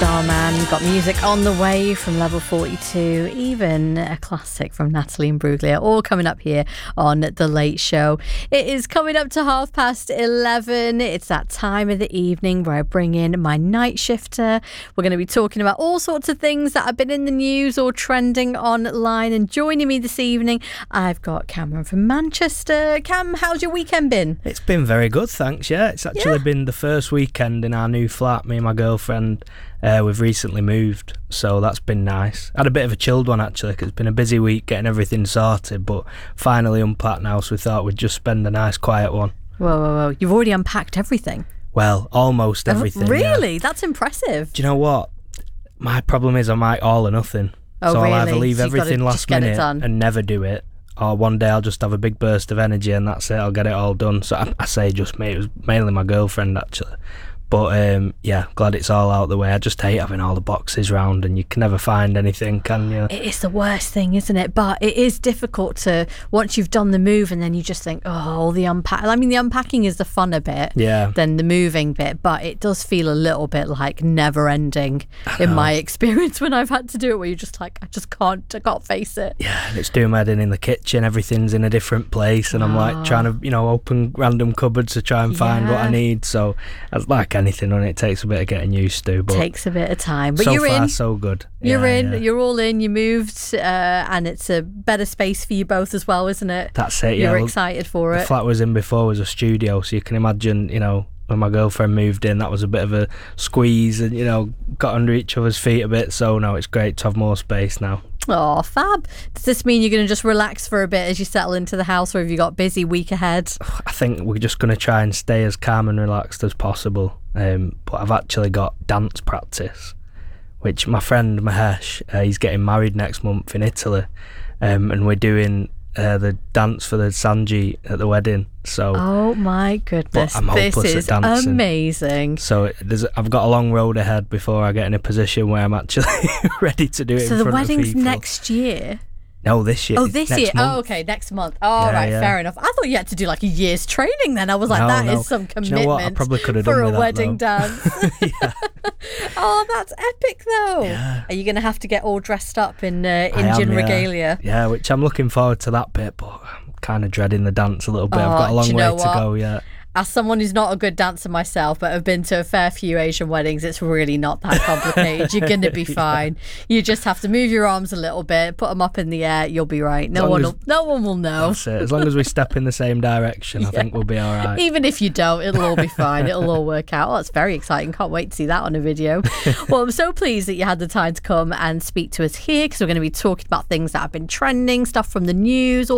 Starman, got music on the way from Level 42, even a classic from Natalie and Bruglia, all coming up here on The Late Show. It is coming up to 11:30. It's that time of the evening where I bring in my night shifter. We're going to be talking about all sorts of things that have been in the news or trending online. And joining me this evening, I've got Cameron from Manchester. Cam, how's your weekend been? It's been very good, thanks. Yeah, it's actually been the first weekend in our new flat. Me and my girlfriend, we've recently moved, so that's been nice. Had a bit of a chilled one actually, because it's been a busy week getting everything sorted, but finally unpacked now, so we thought we'd just spend a nice quiet one. Whoa. You've already unpacked everything? Well, almost everything. Really? Yeah. That's impressive. Do you know what? My problem is I might all or nothing. Oh, so really? I'll either leave everything last minute and never do it, or one day I'll just have a big burst of energy and that's it, I'll get it all done. So I say just me, it was mainly my girlfriend actually. But yeah, glad it's all out the way. I just hate having all the boxes round and you can never find anything, can you? It is the worst thing, isn't it? But it is difficult to, once you've done the move and then you just think, all the unpack. I mean, the unpacking is the funner bit than the moving bit, but it does feel a little bit like never ending in my experience when I've had to do it, where you're just like, I can't face it. Yeah, and it's doing my head in the kitchen, everything's in a different place, and I'm like trying to, open random cupboards to try and find what I need. So it's like anything on it, takes a bit of getting used to, but takes a bit of time, but so you're far in, so good. You're all in, you moved, and it's a better space for you both as well, isn't it? That's it. You're excited for it. The flat was in before was a studio, so you can imagine, when my girlfriend moved in, that was a bit of a squeeze and got under each other's feet a bit. So no, it's great to have more space now. Oh, fab. Does this mean you're going to just relax for a bit as you settle into the house, or have you got a busy week ahead? I think we're just going to try and stay as calm and relaxed as possible. But I've actually got dance practice, which my friend Mahesh, he's getting married next month in Italy, and we're doing the dance for the Sanji at the wedding. So oh my goodness, this is amazing. So I've got a long road ahead before I get in a position where I'm actually ready to do it. So in the front wedding's of people. Next year? No, this year. Oh, this year. Month. Oh, okay, next month. Oh, yeah, right, fair enough. I thought you had to do like a year's training then. I was like, that is some commitment. Do you know what? I probably could have done for with a wedding dance. Oh, that's epic though. Yeah. Are you going to have to get all dressed up in Indian regalia? Yeah, which I'm looking forward to that bit, but I'm kind of dreading the dance a little bit. I've got a long way to go yet. As someone who's not a good dancer myself, but have been to a fair few Asian weddings, it's really not that complicated. You're going to be fine. You just have to move your arms a little bit, put them up in the air, you'll be right. No one will know. That's it. As long as we step in the same direction, I think we'll be all right. Even if you don't, it'll all be fine. It'll all work out. Oh, it's very exciting. Can't wait to see that on a video. Well, I'm so pleased that you had the time to come and speak to us here, because we're going to be talking about things that have been trending, stuff from the news,